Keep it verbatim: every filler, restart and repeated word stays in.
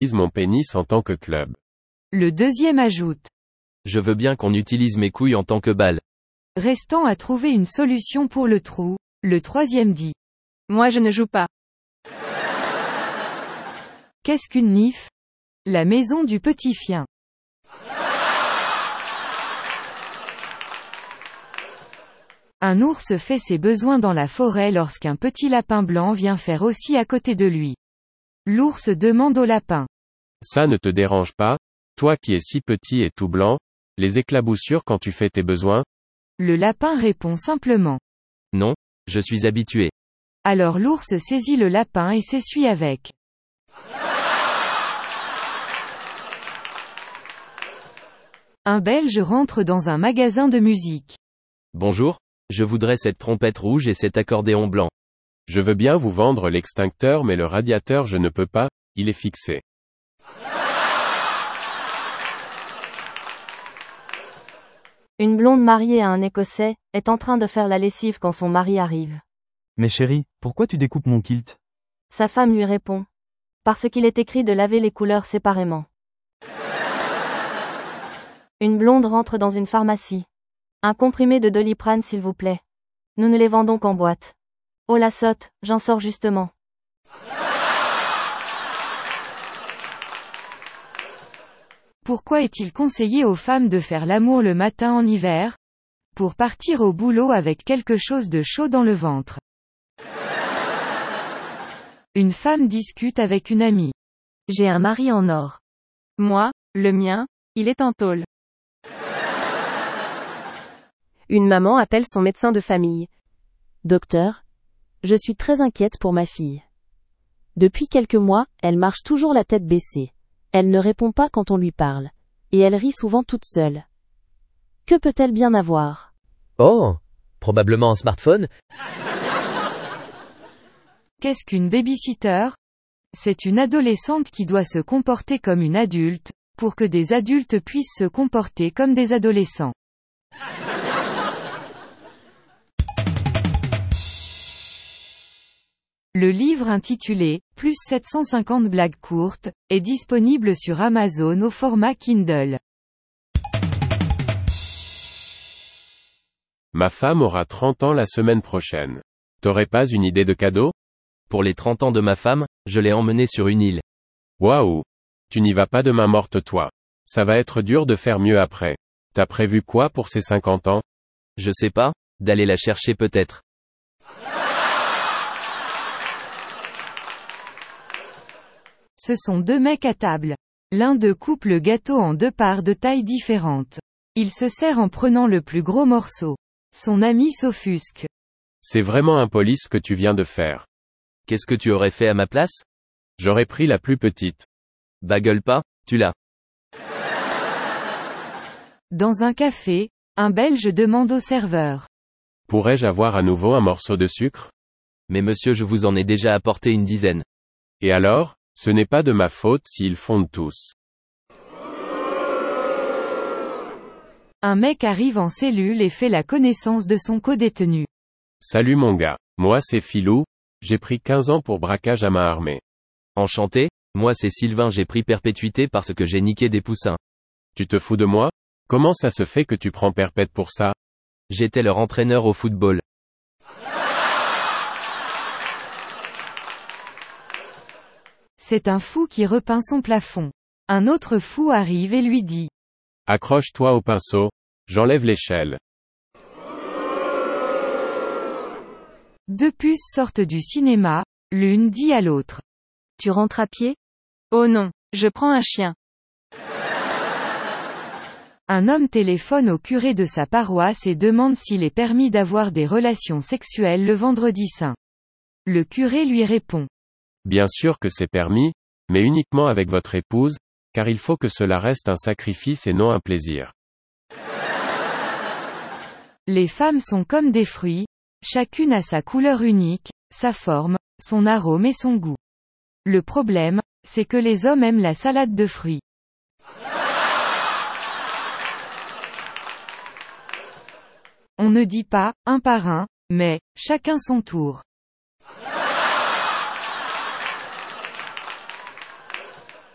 utilise mon pénis en tant que club. Le deuxième ajoute. Je veux bien qu'on utilise mes couilles en tant que balle. Restant à trouver une solution pour le trou, le troisième dit. Moi je ne joue pas. Qu'est-ce qu'une nif? La maison du petit chien. Un ours fait ses besoins dans la forêt lorsqu'un petit lapin blanc vient faire aussi à côté de lui. L'ours demande au lapin. Ça ne te dérange pas, toi qui es si petit et tout blanc, les éclaboussures quand tu fais tes besoins? Le lapin répond simplement. Non, je suis habitué. Alors l'ours saisit le lapin et s'essuie avec. Un Belge rentre dans un magasin de musique. Bonjour, je voudrais cette trompette rouge et cet accordéon blanc. Je veux bien vous vendre l'extincteur mais le radiateur je ne peux pas, il est fixé. Une blonde mariée à un Écossais, est en train de faire la lessive quand son mari arrive. Mais chérie, pourquoi tu découpes mon kilt? Sa femme lui répond. Parce qu'il est écrit de laver les couleurs séparément. Une blonde rentre dans une pharmacie. Un comprimé de Doliprane s'il vous plaît. Nous ne les vendons qu'en boîte. Oh la sotte, j'en sors justement. Pourquoi est-il conseillé aux femmes de faire l'amour le matin en hiver? Pour partir au boulot avec quelque chose de chaud dans le ventre. Une femme discute avec une amie. J'ai un mari en or. Moi, le mien, il est en tôle. Une maman appelle son médecin de famille. Docteur, je suis très inquiète pour ma fille. Depuis quelques mois, elle marche toujours la tête baissée. Elle ne répond pas quand on lui parle. Et elle rit souvent toute seule. Que peut-elle bien avoir? Oh, probablement un smartphone. Qu'est-ce qu'une babysitter? C'est une adolescente qui doit se comporter comme une adulte, pour que des adultes puissent se comporter comme des adolescents. Le livre intitulé « Plus sept cent cinquante blagues courtes » est disponible sur Amazon au format Kindle. Ma femme aura trente ans la semaine prochaine. T'aurais pas une idée de cadeau? Pour les trente ans de ma femme, je l'ai emmenée sur une île. Waouh! Tu n'y vas pas de main morte toi. Ça va être dur de faire mieux après. T'as prévu quoi pour ses cinquante ans? Je sais pas, d'aller la chercher peut-être. Ce sont deux mecs à table. L'un d'eux coupe le gâteau en deux parts de taille différentes. Il se sert en prenant le plus gros morceau. Son ami s'offusque. C'est vraiment impoli ce que tu viens de faire. Qu'est-ce que tu aurais fait à ma place? J'aurais pris la plus petite. Bah gueule pas, tu l'as. Dans un café, un Belge demande au serveur. Pourrais-je avoir à nouveau un morceau de sucre? Mais monsieur, je vous en ai déjà apporté une dizaine. Et alors? Ce n'est pas de ma faute s'ils fondent tous. Un mec arrive en cellule et fait la connaissance de son codétenu. Salut mon gars, moi c'est Philou, j'ai pris quinze ans pour braquage à main armée. Enchanté, moi c'est Sylvain, j'ai pris perpétuité parce que j'ai niqué des poussins. Tu te fous de moi? Comment ça se fait que tu prends perpète pour ça? J'étais leur entraîneur au football. C'est un fou qui repeint son plafond. Un autre fou arrive et lui dit. Accroche-toi au pinceau, j'enlève l'échelle. Deux puces sortent du cinéma, l'une dit à l'autre. Tu rentres à pied? Oh non, je prends un chien. Un homme téléphone au curé de sa paroisse et demande s'il est permis d'avoir des relations sexuelles le vendredi saint. Le curé lui répond. Bien sûr que c'est permis, mais uniquement avec votre épouse, car il faut que cela reste un sacrifice et non un plaisir. Les femmes sont comme des fruits, chacune a sa couleur unique, sa forme, son arôme et son goût. Le problème, c'est que les hommes aiment la salade de fruits. On ne dit pas, un par un, mais, chacun son tour.